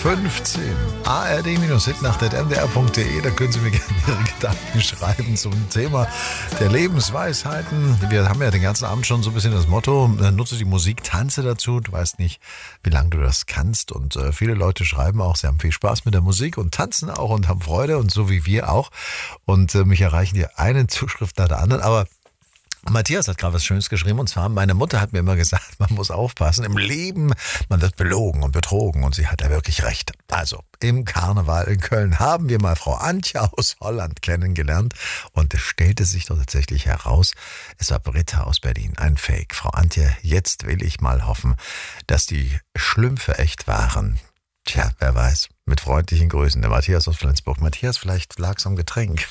ard-hitnacht.mdr.de. Da können Sie mir gerne Ihre Gedanken schreiben zum Thema der Lebensweisheiten. Wir haben ja den ganzen Abend schon so ein bisschen das Motto, nutze die Musik, tanze dazu. Du weißt nicht, wie lange du das kannst. Und viele Leute schreiben auch, sie haben viel Spaß mit der Musik und tanzen auch und haben Freude und so wie wir auch. Und mich erreichen hier eine Zuschrift nach der anderen. Aber Matthias hat gerade was Schönes geschrieben, und zwar, meine Mutter hat mir immer gesagt, man muss aufpassen, im Leben, man wird belogen und betrogen, und sie hat ja wirklich recht. Also, im Karneval in Köln haben wir mal Frau Antje aus Holland kennengelernt, und es stellte sich doch tatsächlich heraus, es war Britta aus Berlin, ein Fake. Frau Antje, jetzt will ich mal hoffen, dass die Schlümpfe echt waren. Tja, wer weiß, mit freundlichen Grüßen, der Matthias aus Flensburg. Matthias, vielleicht lag es am Getränk.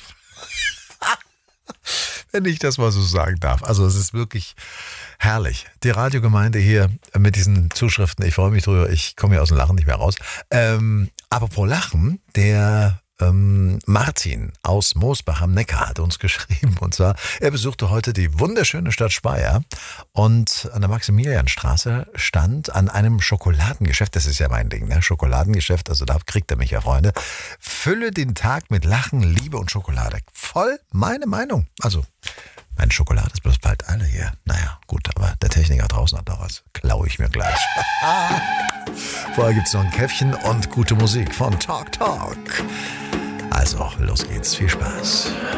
Wenn ich das mal so sagen darf. Also es ist wirklich herrlich. Die Radiogemeinde hier mit diesen Zuschriften, ich freue mich drüber, ich komme hier aus dem Lachen nicht mehr raus. Apropos Lachen, der Martin aus Moosbach am Neckar hat uns geschrieben, und zwar, er besuchte heute die wunderschöne Stadt Speyer, und an der Maximilianstraße stand an einem Schokoladengeschäft, das ist ja mein Ding, ne? Schokoladengeschäft, also da kriegt er mich ja, Freunde. Fülle den Tag mit Lachen, Liebe und Schokolade. Voll meine Meinung. Also, meine Schokolade ist bloß bald alle hier. Naja, gut, aber der Techniker draußen hat noch was. Klaue ich mir gleich. Vorher gibt's noch ein Käffchen und gute Musik von Talk Talk. Also, los geht's. Viel Spaß.